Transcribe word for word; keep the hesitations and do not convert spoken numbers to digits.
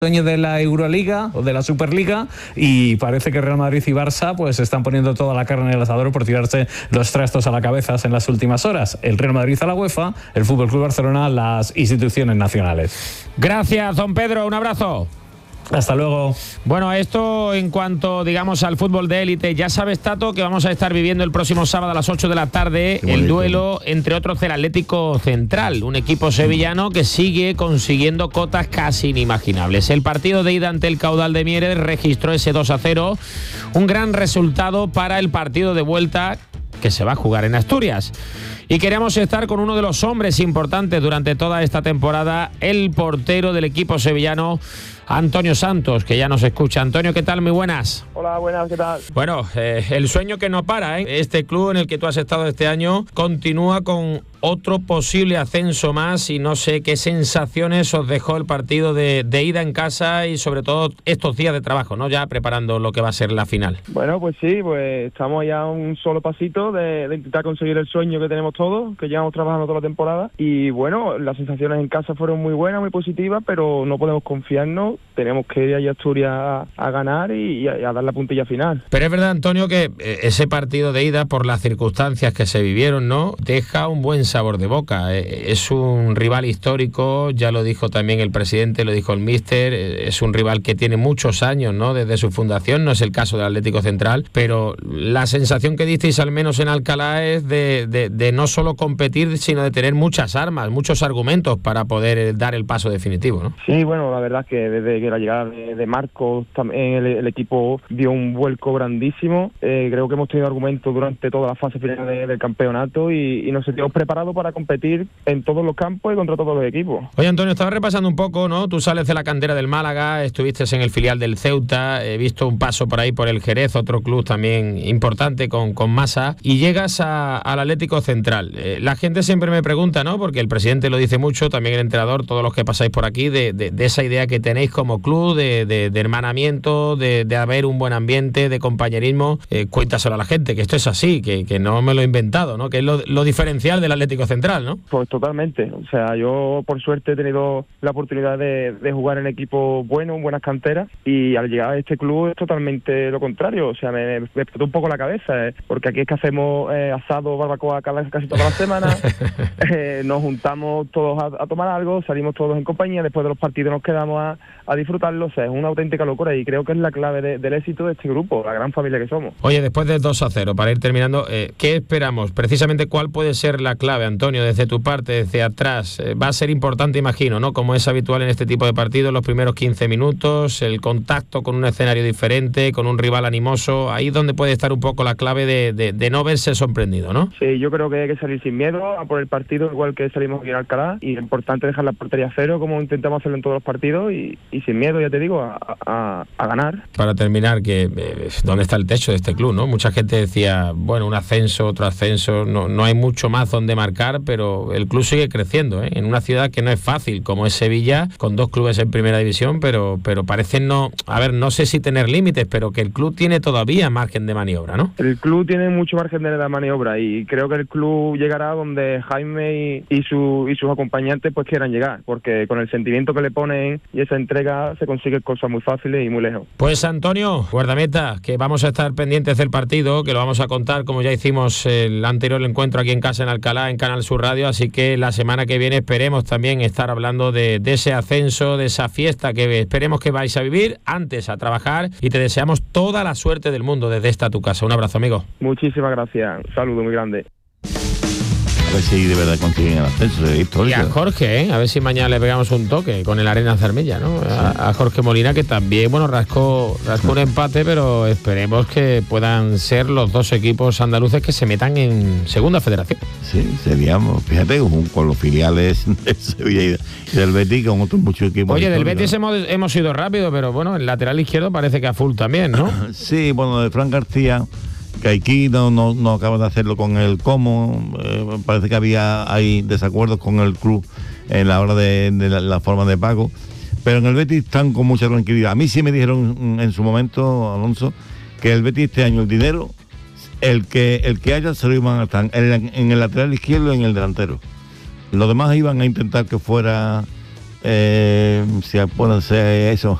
dueños de la Euroliga o de la Superliga, y parece que Real Madrid y Barça pues están poniendo toda la carne en el asador por tirarse los trastos a la cabeza en las últimas horas. El Real Madrid a la UEFA, el Fútbol Club Barcelona a las instituciones nacionales. Gracias, don Pedro, un abrazo. Hasta luego. Bueno, esto en cuanto, digamos, al fútbol de élite. Ya sabes, Tato, que vamos a estar viviendo el próximo sábado a las ocho de la tarde el duelo, entre otros, del Atlético Central, un equipo sevillano que sigue consiguiendo cotas casi inimaginables. El partido de ida ante el Caudal de Mieres registró ese dos a cero, un gran resultado para el partido de vuelta que se va a jugar en Asturias. Y queremos estar con uno de los hombres importantes durante toda esta temporada, el portero del equipo sevillano, Antonio Santos, que ya nos escucha. Antonio, ¿qué tal? Muy buenas. Hola, buenas, ¿qué tal? Bueno, eh, el sueño que no para, ¿eh? Este club en el que tú has estado este año continúa con otro posible ascenso más, y no sé qué sensaciones os dejó el partido de, de ida en casa y sobre todo estos días de trabajo, ¿no? Ya preparando lo que va a ser la final. Bueno, pues sí, pues estamos ya a un solo pasito de, de intentar conseguir el sueño que tenemos todos, que llevamos trabajando toda la temporada, y bueno, las sensaciones en casa fueron muy buenas, muy positivas, pero no podemos confiarnos, tenemos que ir a Asturias a, a ganar y, y a, a dar la puntilla final. Pero es verdad, Antonio, que ese partido de ida, por las circunstancias que se vivieron, ¿no?, deja un buen sabor de boca. Es un rival histórico, ya lo dijo también el presidente, lo dijo el míster, es un rival que tiene muchos años, ¿no?, desde su fundación, no es el caso del Atlético Central, pero la sensación que disteis, al menos en Alcalá, es de, de, de no solo competir, sino de tener muchas armas, muchos argumentos para poder dar el paso definitivo, ¿no? Sí, bueno, la verdad es que desde que la llegada de, de Marcos, también el, el equipo dio un vuelco grandísimo. Eh, creo que hemos tenido argumentos durante toda la fase final de, del campeonato y, y nos sentimos preparados para competir en todos los campos y contra todos los equipos. Oye, Antonio, estaba repasando un poco, ¿no? Tú sales de la cantera del Málaga, estuviste en el filial del Ceuta, he visto un paso por ahí por el Jerez, otro club también importante con, con masa, y llegas a, al Atlético Central. Eh, la gente siempre me pregunta, ¿no?, porque el presidente lo dice mucho, también el entrenador, todos los que pasáis por aquí, de, de, de esa idea que tenéis como club, de, de, de hermanamiento, de, de haber un buen ambiente, de compañerismo. Eh, cuéntaselo a la gente, que esto es así, que, que no me lo he inventado, ¿no?, que es lo, lo diferencial del Atlético Central, ¿no? Pues totalmente. O sea, yo por suerte he tenido la oportunidad de, de jugar en equipos buenos, en buenas canteras, y al llegar a este club es totalmente lo contrario. O sea, me, me explotó un poco la cabeza, ¿eh? Porque aquí es que hacemos eh, asado, barbacoa cada, casi todas las semanas, eh, nos juntamos todos a, a tomar algo, salimos todos en compañía, después de los partidos nos quedamos a, a disfrutarlo. O sea, es una auténtica locura y creo que es la clave de, del éxito de este grupo, la gran familia que somos. Oye, después del dos a cero, para ir terminando, eh, ¿qué esperamos? Precisamente, ¿cuál puede ser la clave, Antonio, desde tu parte, desde atrás? Eh, va a ser importante, imagino, ¿no?, como es habitual en este tipo de partidos, los primeros quince minutos, el contacto con un escenario diferente, con un rival animoso, ahí es donde puede estar un poco la clave de, de, de no verse sorprendido, ¿no? Sí, yo creo que hay que salir sin miedo a por el partido, igual que salimos aquí en Alcalá, y es importante dejar la portería a cero, como intentamos hacerlo en todos los partidos, y, y sin miedo, ya te digo, a, a, a ganar. Para terminar, que eh, ¿dónde está el techo de este club, no? Mucha gente decía, bueno, un ascenso, otro ascenso, no, no hay mucho más donde marcar, pero el club sigue creciendo, ¿eh?, en una ciudad que no es fácil, como es Sevilla, con dos clubes en primera división, pero, pero parecen no, a ver, no sé si tener límites, pero que el club tiene todavía margen de maniobra, ¿no? El club tiene mucho margen de maniobra y creo que el club llegará donde Jaime y, y, su, y sus acompañantes pues quieran llegar, porque con el sentimiento que le ponen y esa entrega se consiguen cosas muy fáciles y muy lejos. Pues Antonio, guardameta, que vamos a estar pendientes del partido, que lo vamos a contar como ya hicimos el anterior encuentro aquí en casa en Alcalá, en Canal Sur Radio, así que la semana que viene esperemos también estar hablando de, de ese ascenso, de esa fiesta que esperemos que vais a vivir, antes a trabajar, y te deseamos toda la suerte del mundo desde esta tu casa. Un abrazo, amigo. Muchísimas gracias, un saludo muy grande. A ver si de verdad consiguen el ascenso, es histórico. Y a Jorge, ¿eh? A ver si mañana le pegamos un toque con el Arena Zarmella, ¿no? A, a Jorge Molina, que también, bueno, rascó, rascó un empate, pero esperemos que puedan ser los dos equipos andaluces que se metan en Segunda Federación. Sí, seríamos, fíjate, con los filiales de Sevilla y del Betis, con otros muchos equipos. Oye, del Betis hemos, hemos ido rápido, pero bueno, el lateral izquierdo parece que a full también, ¿no? Sí, bueno, de Fran García, que aquí no, no, no acaba de hacerlo con el Como, eh, parece que había hay desacuerdos con el club en la hora de, de la, la forma de pago, pero en el Betis están con mucha tranquilidad. A mí sí me dijeron en su momento, Alonso, que el Betis este año el dinero, el que el que haya se lo iban a estar en, en el lateral izquierdo y en el delantero. Los demás iban a intentar que fuera eh, si pueden ser eso,